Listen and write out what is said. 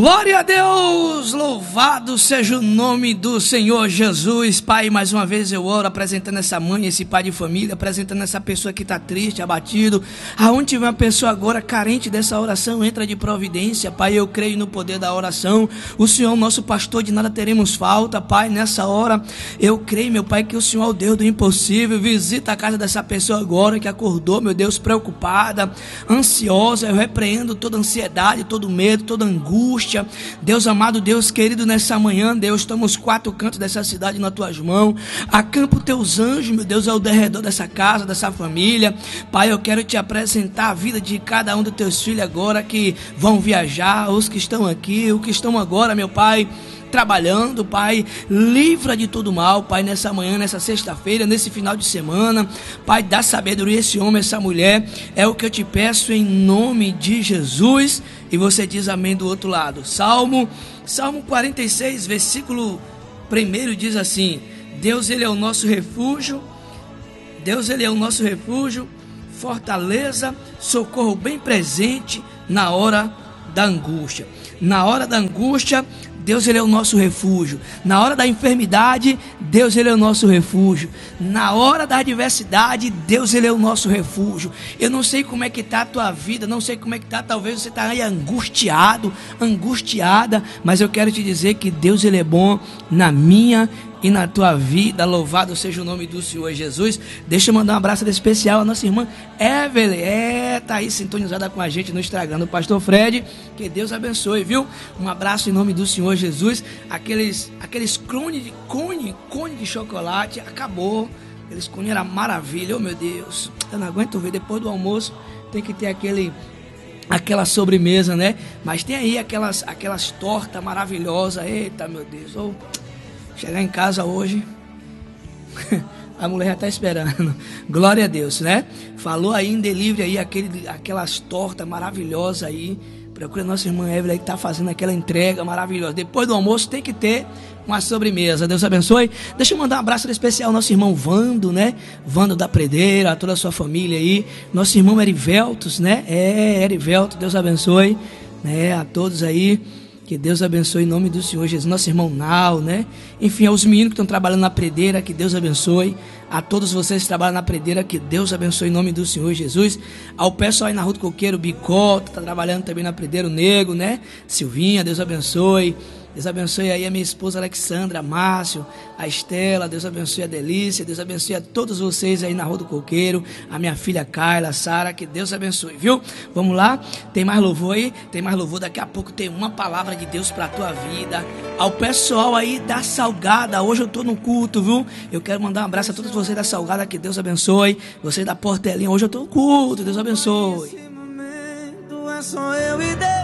Glória a Deus, louvado seja o nome do Senhor Jesus. Pai, mais uma vez eu oro apresentando essa mãe, esse pai de família, apresentando essa pessoa que está triste, abatido. Aonde tiver uma pessoa agora carente dessa oração, entra de providência. Pai, eu creio no poder da oração. O Senhor, nosso pastor, de nada teremos falta. Pai, nessa hora eu creio, meu Pai, que o Senhor é o Deus do impossível. Visita a casa dessa pessoa agora que acordou, meu Deus, preocupada, ansiosa. Eu repreendo toda ansiedade, todo medo, toda angústia. Deus amado, Deus querido, nessa manhã, Deus, toma os quatro cantos dessa cidade nas tuas mãos, acampa os teus anjos, meu Deus, ao derredor dessa casa, dessa família. Pai, eu quero te apresentar a vida de cada um dos teus filhos agora que vão viajar, os que estão aqui, os que estão agora, meu Pai, trabalhando. Pai, livra de todo mal, Pai, nessa manhã, nessa sexta-feira, nesse final de semana. Pai, dá sabedoria a esse homem, essa mulher, é o que eu te peço em nome de Jesus. E você diz amém do outro lado. Salmo 46, versículo 1 diz assim: Deus, Ele é o nosso refúgio, Deus, Ele é o nosso refúgio, fortaleza, socorro bem presente na hora da angústia. Na hora da angústia, Deus, Ele é o nosso refúgio. Na hora da enfermidade, Deus, Ele é o nosso refúgio. Na hora da adversidade, Deus, Ele é o nosso refúgio. Eu não sei como é que está a tua vida, não sei como é que está, talvez você está aí angustiado, angustiada, mas eu quero te dizer que Deus, Ele é bom na minha e na tua vida. Louvado seja o nome do Senhor Jesus. Deixa eu mandar um abraço especial à nossa irmã Evelyn, tá aí sintonizada com a gente no Instagram do Pastor Fred. Que Deus abençoe, viu? Um abraço em nome do Senhor Jesus. Aqueles cone de chocolate acabou. Aqueles cone era maravilha, oh meu Deus, eu não aguento ver. Depois do almoço tem que ter aquela sobremesa, né? Mas tem aí aquelas tortas maravilhosas. Eita, meu Deus, oh, chegar em casa hoje, a mulher já está esperando. Glória a Deus, né? Falou aí em delivery aí, aquelas tortas maravilhosas aí. Procura a nossa irmã Evelyn aí que está fazendo aquela entrega maravilhosa. Depois do almoço tem que ter uma sobremesa. Deus abençoe. Deixa eu mandar um abraço especial ao nosso irmão Vando, né? Vando da Predeira, a toda a sua família aí. Nosso irmão Eriveltos, né? Erivelto, Deus abençoe, né? A todos aí. Que Deus abençoe em nome do Senhor Jesus. Nosso irmão Nau, né? Enfim, aos meninos que estão trabalhando na Predeira, que Deus abençoe. A todos vocês que trabalham na Predeira, que Deus abençoe em nome do Senhor Jesus. Ao pessoal aí na Rua do Coqueiro, Bicota, tá trabalhando também na Predeira, o Nego, né? Silvinha, Deus abençoe. Deus abençoe aí a minha esposa Alexandra, a Márcio, a Estela, Deus abençoe a Delícia, Deus abençoe a todos vocês aí na Rua do Coqueiro, a minha filha Carla, a Sara, que Deus abençoe, viu? Vamos lá, tem mais louvor aí? Tem mais louvor, daqui a pouco tem uma palavra de Deus pra tua vida. Ao pessoal aí da Salgada, hoje eu tô no culto, viu? Eu quero mandar um abraço a todos vocês da Salgada, que Deus abençoe. Vocês da Portelinha, hoje eu tô no culto, Deus abençoe. Esse momento é só eu e Deus.